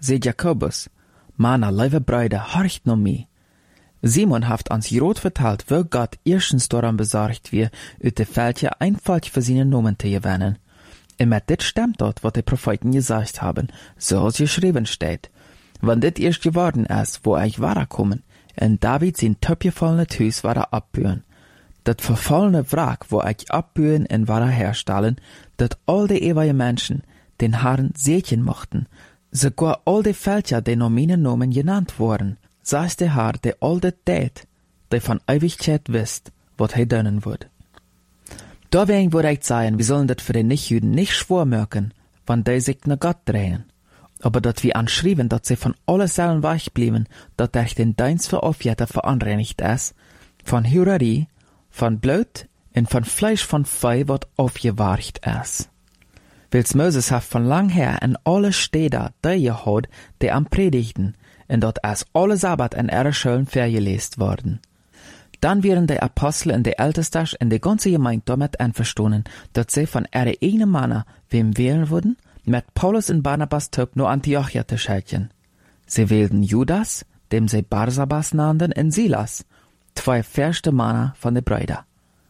seht Jakobus, Mana, lieve Brüder, horcht no mi. Simon haft ans Jrot vertalt, wo Gott erstens daran besorgt wie, uit de Veldje einfach für seine Nomen te gewinnen. Und mit dit stimmt dort, was die Propheten gesagt haben, so als geschrieben steht. Wenn dit erst geworden ist, wo ich kommen, und David sein topgefallene Hus abbühen. Dat verfallene Wrack, wo ich abbühen und herstellen, dat all die ewige Menschen den Herrn sehen mochten, sogar all die Völker, die noch meinen Namen genannt wurden, saß der Herr, der all das tät, der von Ewigkeit wisst, was er tun wird. Deswegen würde ich sagen, wir sollen das für die Nichtjuden nicht schwor merken, wenn die sich nach Gott drehen. Aber dat wir anschrieben, dass sie von alles selben weich blieben, dat durch den Dienst für Aufjäter verunreinigt ist, von Hurerie, von Blut und von Fleisch von Vieh, wat aufgewarcht ist. Wils Moses hat von lang her in alle Städte die gehad, die am Predigten, und dort ist alle Sabbat in ihre Schulen vergelesen worden. Dann wären die Apostel und die Ältesten und die ganze Gemeinde damit einverstanden, dass sie von ihrer eigenen Männer wem wählen würden, mit Paulus und Barnabas Töp nur Antiochia zu schicken. Sie wählten Judas, dem sie Barsabas nannten, und Silas, zwei erste Männer von den Brüdern.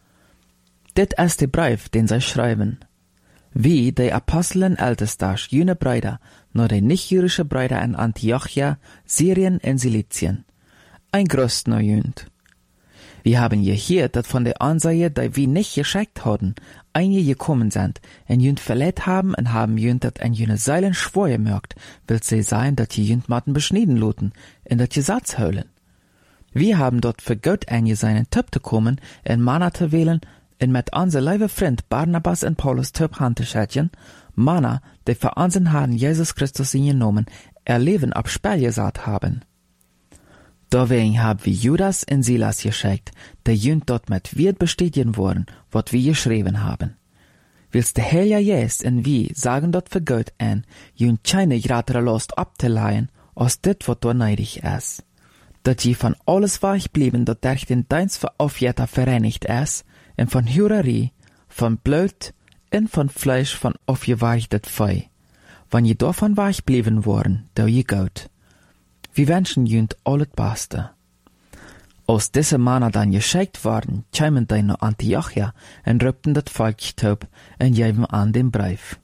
Dit ist der Brief, den sie schreiben. Wie die Apostel und Ältesten, jene Brüder, nur die nicht-jüdische Brüder in Antiochia, Syrien und Silizien. Ein Grüß noch jünd. Wir haben gehört, dass von der Ansaie, die wir nicht geschickt hatten, einige gekommen sind, und jünd verletzt haben und haben jünd dat en jüne Seilen schwor gemerkt, will sie sein, dass die jünd matten beschnitten loten, in dat Gesetz heulen. Wir haben dort für Gott seinen Töp zu kommen, in Mana zu wählen, und mit unser liebe Freund Barnabas und Paulus Töp Hand zu schätzen, Mana, die für unseren Herrn Jesus Christus in genommen, ihr Leben ab Spell gesagt haben. Deswegen haben wir Judas und Silas geschickt, der jünd dort mit wird bestätigen worden, was wir geschrieben haben. Willst der Herr Jesus und wir sagen dort für Gott an, jünd keine gratere Lust abzuleihen, als dit, was dort neidig ist. Dat je von alles weich blieben, dat durch den Dienst für Aufjäter vereinigt ist, und von Hurerie, von Blut und von Fleisch von aufgeweichtet Vieh. Wenn je davon weich blieben worden, da je Gott. Wir wünschen jünd alles Beste. Aus diesem Mann dann geschickt worden, kämen die nach Antiochia und rübten das Volk Töp und geben an den Brief.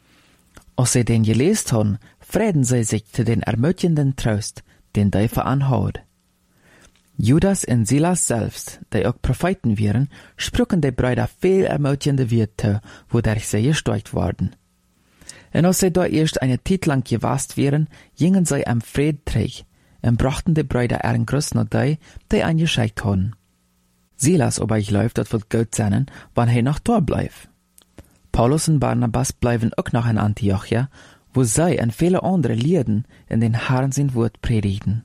Als sie den gelesen haben, freuen sie sich zu den ermutigenden Trost, den die veranhaut. Judas und Silas selbst, die auch Propheten wären, sprachen die Brüder viel ermutigende Worte, wodurch sie gesteuert wurden. Und als sie da erst eine Zeit lang gewast wären, gingen sie am Friedträg und brachten die Brüder ihren Gruß nach die eingeschickt hatten. Silas aber ich läuft, das wird gut sein, wann er noch da bleibt. Paulus und Barnabas bleiben auch noch in Antiochia, wo sie und viele andere Lieden in den Herrn sein Wort predigten.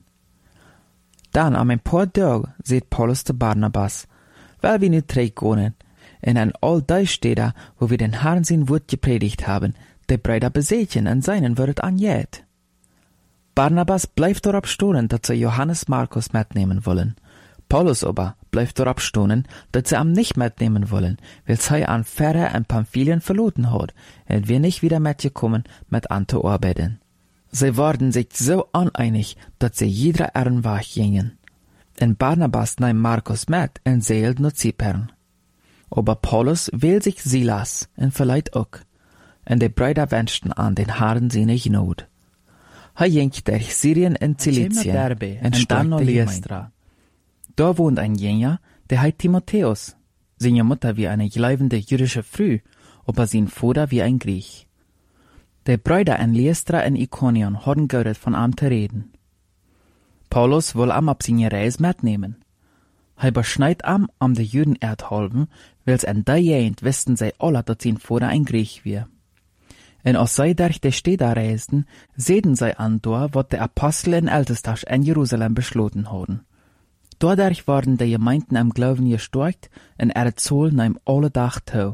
Dann am ein paar Tage seht Paulus zu Barnabas, weil wir nicht träggonen, und an all die Städte, wo wir den Herrn sein Wort gepredigt haben, die Brüder besechen und seinen Wort anjet. Barnabas bleibt darauf stehen, dass sie Johannes Markus mitnehmen wollen. Paulus aber bleibt darauf stehen, dass sie ihn nicht mitnehmen wollen, weil sie an Pferde und Pamphylien verloren hat, und wir nicht wieder mitgekommen mit an zu arbeiten. Sie waren sich so uneinig, dass sie jeder ihren Weg gingen. Und Barnabas nahm Markus mit und seilt nach Zypern. Aber Paulus wählt sich Silas und vielleicht auch. Und die Brüder wünschten an den Herrn seine Gnade. Er ging durch Syrien und Zilizien und dann nach Lystra. Da wohnt ein Jünger, der heißt Timotheus. Seine Mutter wie eine gleibende jüdische Frau, aber sein Vater wie ein Griech. Die Brüder in Lystra und Ikonion hatten gehört von ihm zu reden. Paulus will ihm auf seine Reise mitnehmen. Er beschneit ihm die Juden erdhalben, weil in der Gegend wussten sie alle, dass sein Vater ein Griech war. Und als sie durch die Städte reisten, sehen sie an dort, was die Apostel und Ältesten in Jerusalem beschlossen hatten. Dadurch wurden die Gemeinden im Glauben gestärkt und ihre Zahl nahm alle Tag zu.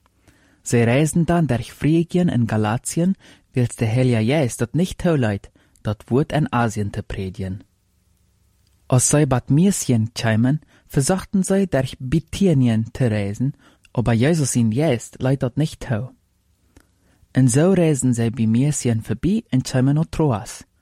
Sie reisten dann durch Phrygien und Galatien, weil der Heilige Jesus dort nicht zulässt, das Wort in Asien zu predigen. Als sie Bad Mysien kamen, versuchten sie durch Bithynien zu reisen, aber Jesus in Jesus leidet dort nicht zu. Und so reisen sie bei Mysien vorbei und kamen nach Troas.